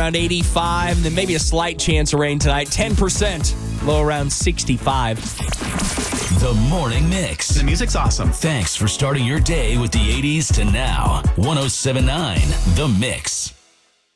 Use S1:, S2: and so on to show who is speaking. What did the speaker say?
S1: around 85, and then maybe a slight chance of rain tonight. 10%, low around 65.
S2: The Morning Mix.
S3: The music's awesome.
S2: Thanks for starting your day with the 80s to now. 107.9 The Mix.